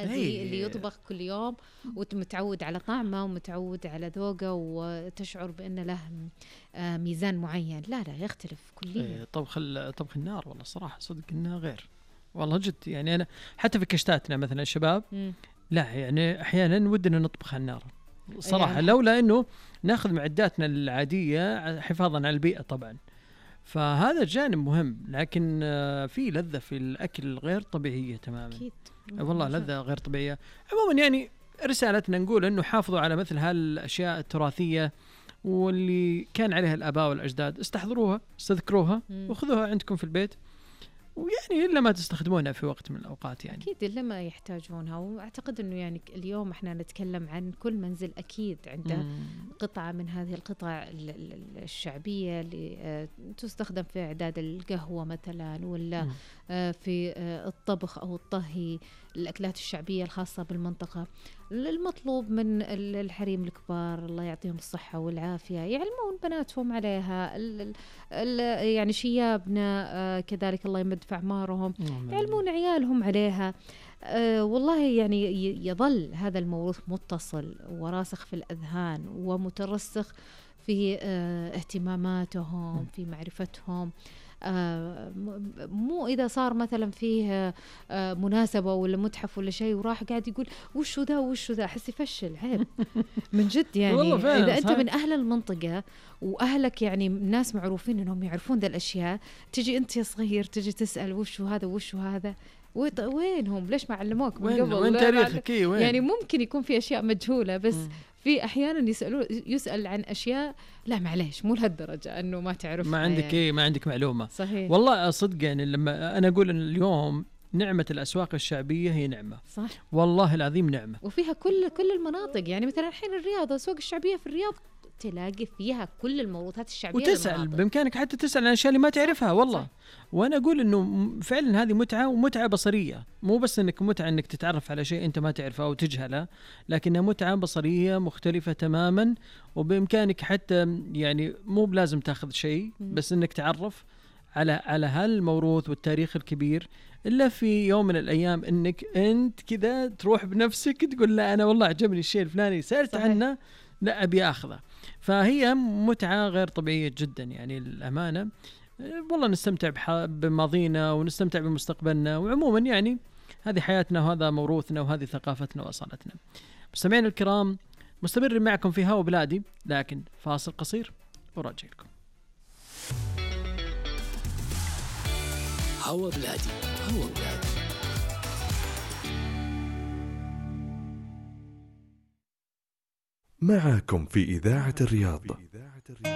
العادي اللي يطبخ كل يوم ومتعود على طعمه ومتعود على ذوقه وتشعر بأنه له ميزان معين. لا يختلف كليا. طبخ النار والله صراحة صدق إنها غير والله جد. يعني أنا حتى في كشتاتنا مثلا الشباب لا يعني أحيانا ودنا نطبخ على النار صراحة يعني لولا إنه ناخذ معداتنا العادية حفاظا على البيئة طبعا. فهذا جانب مهم. لكن في لذة في الأكل غير طبيعية تماما. أكيد. والله لذة غير طبيعية. عموما يعني رسالتنا نقول إنه حافظوا على مثل هالأشياء التراثية واللي كان عليها الآباء والأجداد، استحضروها استذكروها وخذوها عندكم في البيت، ويعني إلا ما تستخدمونها في وقت من الأوقات يعني. أكيد إلا ما يحتاجونها. وأعتقد أنه يعني اليوم إحنا نتكلم عن كل منزل أكيد عنده قطعة من هذه القطع الشعبية اللي تستخدم في إعداد القهوة مثلا، ولا في الطبخ أو الطهي الأكلات الشعبية الخاصة بالمنطقة. المطلوب من الحريم الكبار الله يعطيهم الصحة والعافية يعلمون بناتهم عليها، يعني شيابنا كذلك الله يمد في أعمارهم يعلمون عيالهم عليها. والله يعني يظل هذا الموروث متصل وراسخ في الأذهان ومترسخ في اهتماماتهم في معرفتهم. مو إذا صار مثلا فيه مناسبة ولا متحف ولا شيء وراح قاعد يقول وشو ذا أحس يفشل عيب من جد. يعني إذا أنت من أهل المنطقة وأهلك يعني ناس معروفين أنهم يعرفون ذا الأشياء، تجي أنت يا صغير تجي تسأل وشو هذا وينهم ليش ما علموك من قبل؟ وين تاريخك وين؟ يعني ممكن يكون في أشياء مجهولة بس في أحيانا يسأل عن أشياء لا معليش مو لهالدرجة أنه ما تعرف ما عندك يعني. ما عندك معلومة. صحيح. والله صدق يعني لما أنا أقول إن اليوم نعمة الأسواق الشعبية هي نعمة. صح. والله العظيم نعمة. وفيها كل المناطق. يعني مثلا الحين الرياض الأسواق الشعبية في الرياض تلاقي فيها كل الموروثات الشعبية وتسأل بإمكانك حتى تسأل عن الأشياء اللي ما تعرفها والله. صح. وأنا أقول إنه فعلا هذه متعة ومتعة بصرية، مو بس إنك متعة إنك تتعرف على شيء أنت ما تعرفه أو تجهله، لكنها متعة بصرية مختلفة تماما. وبإمكانك حتى يعني مو بلازم تأخذ شيء بس إنك تعرف على هالموروث والتاريخ الكبير، إلا في يوم من الأيام إنك أنت كذا تروح بنفسك تقول لا أنا والله عجبني الشيء الفلاني سألت عنه لا أبي أخذه. فهي متعة غير طبيعية جدا يعني الأمانة. والله نستمتع بماضينا ونستمتع بمستقبلنا، وعموما يعني هذه حياتنا وهذا موروثنا وهذه ثقافتنا وأصالتنا. مستمعين الكرام مستمر معكم في هوا بلادي، لكن فاصل قصير وراجع لكم. هوا بلادي هوا بلادي. معكم في إذاعة الرياض.